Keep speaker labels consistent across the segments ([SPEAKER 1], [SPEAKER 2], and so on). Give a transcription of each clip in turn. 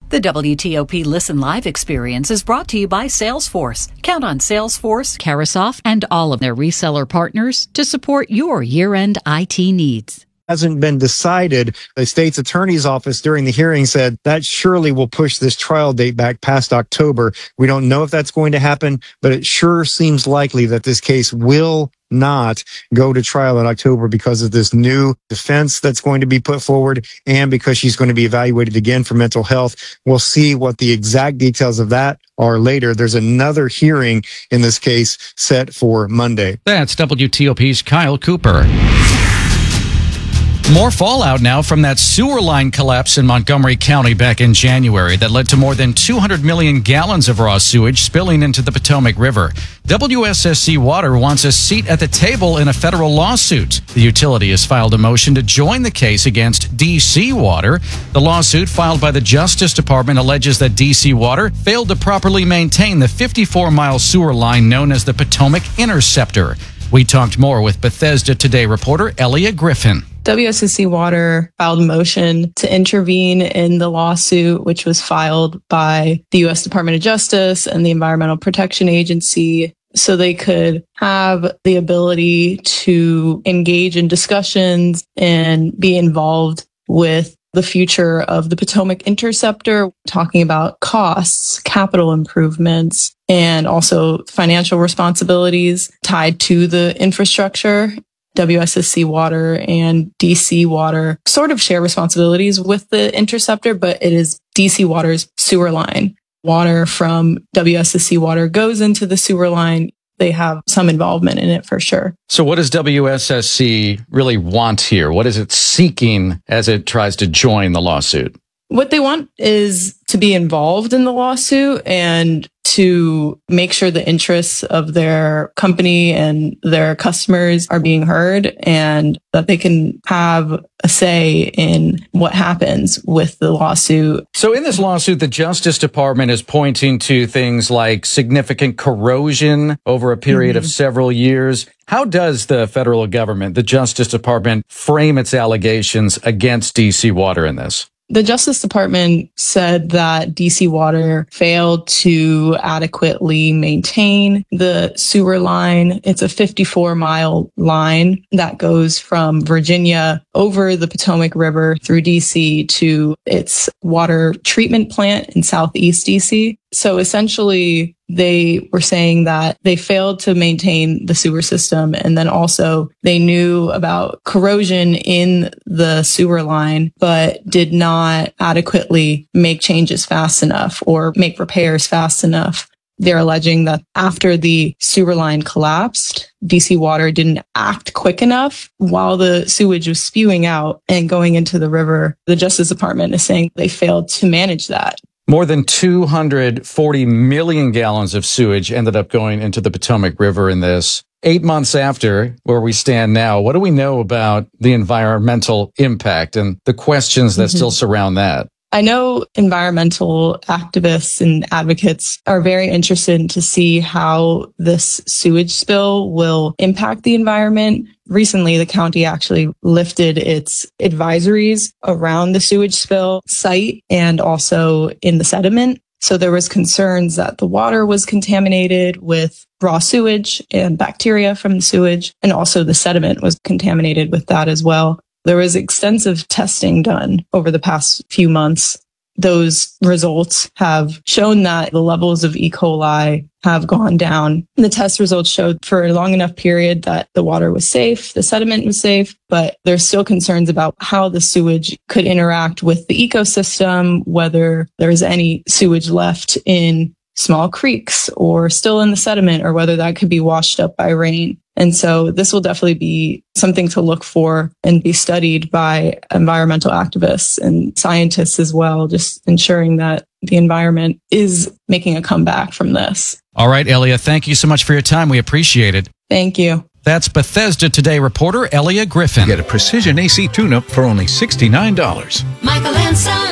[SPEAKER 1] The WTOP Listen Live experience is brought to you by Salesforce. Count on Salesforce, Carasoft, and all of their reseller partners to support your year-end IT needs.
[SPEAKER 2] Hasn't been decided. The state's attorney's office during the hearing said that surely will push this trial date back past October. We don't know if that's going to happen, but it sure seems likely that this case will not go to trial in October because of this new defense that's going to be put forward and because she's going to be evaluated again for mental health. We'll see what the exact details of that are later. There's another hearing in this case set for Monday.
[SPEAKER 3] That's WTOP's Kyle Cooper. More fallout now from that sewer line collapse in Montgomery County back in January that led to more than 200 million gallons of raw sewage spilling into the Potomac River. WSSC Water wants a seat at the table in a federal lawsuit. The utility has filed a motion to join the case against DC Water. The lawsuit filed by the Justice Department alleges that DC Water failed to properly maintain the 54-mile sewer line known as the Potomac Interceptor. We talked more with Bethesda Today reporter Elia Griffin.
[SPEAKER 4] WSSC Water filed a motion to intervene in the lawsuit, which was filed by the U.S. Department of Justice and the Environmental Protection Agency, so they could have the ability to engage in discussions and be involved with the future of the Potomac Interceptor, talking about costs, capital improvements, and also financial responsibilities tied to the infrastructure. WSSC Water and DC Water sort of share responsibilities with the Interceptor, but it is DC Water's sewer line. Water from WSSC Water goes into the sewer line. They have some involvement in it for sure.
[SPEAKER 3] So what does WSSC really want here? What is it seeking as it tries to join the lawsuit?
[SPEAKER 4] What they want is to be involved in the lawsuit and to make sure the interests of their company and their customers are being heard and that they can have a say in what happens with the lawsuit.
[SPEAKER 3] So in this lawsuit, the Justice Department is pointing to things like significant corrosion over a period of several years. How does the federal government, the Justice Department, frame its allegations against DC Water in this?
[SPEAKER 4] The Justice Department said that DC Water failed to adequately maintain the sewer line. It's a 54-mile line that goes from Virginia over the Potomac River through DC to its water treatment plant in Southeast DC. So essentially, they were saying that they failed to maintain the sewer system. And then also they knew about corrosion in the sewer line, but did not adequately make changes fast enough or make repairs fast enough. They're alleging that after the sewer line collapsed, DC Water didn't act quick enough while the sewage was spewing out and going into the river. The Justice Department is saying they failed to manage that.
[SPEAKER 3] More than 240 million gallons of sewage ended up going into the Potomac River in this. 8 months after where we stand now, what do we know about the environmental impact and the questions that still surround that?
[SPEAKER 4] I know environmental activists and advocates are very interested to see how this sewage spill will impact the environment. Recently, the county actually lifted its advisories around the sewage spill site and also in the sediment. So there was concerns that the water was contaminated with raw sewage and bacteria from the sewage, and also the sediment was contaminated with that as well. There was extensive testing done over the past few months. Those results have shown that the levels of E. coli have gone down. The test results showed for a long enough period that the water was safe, the sediment was safe, but there's still concerns about how the sewage could interact with the ecosystem, whether there's any sewage left in small creeks or still in the sediment, or whether that could be washed up by rain. And so this will definitely be something to look for and be studied by environmental activists and scientists as well, just ensuring that the environment is making a comeback from this.
[SPEAKER 3] All right, Elia, thank you so much for your time. We appreciate it.
[SPEAKER 4] Thank you.
[SPEAKER 3] That's Bethesda Today reporter Elia Griffin.
[SPEAKER 5] Get a precision AC tune-up for only $69.
[SPEAKER 6] Michael and Son.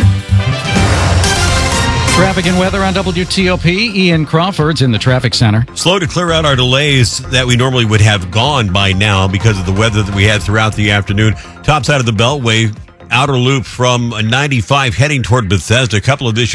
[SPEAKER 3] Traffic and weather on WTOP. Ian Crawford's in the traffic center.
[SPEAKER 7] Slow to clear out our delays that we normally would have gone by now because of the weather that we had throughout the afternoon. Top side of the Beltway, outer loop from 95 heading toward Bethesda. A couple of issues.